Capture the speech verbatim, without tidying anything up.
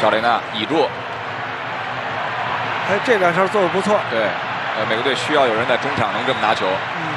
乔雷纳倚住， 哎，这两球做的不错。 对，呃，美国队需要有人在中场能这么拿球。 嗯。